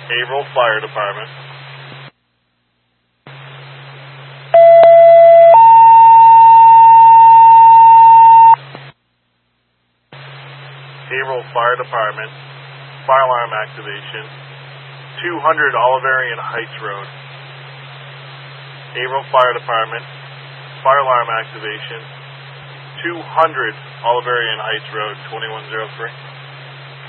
Haverhill Fire Department. Haverhill Fire Department. Fire alarm activation. 200 Oliverian Heights Road. Haverhill Fire Department. Fire alarm activation. 200 Oliverian Heights Road, 2103.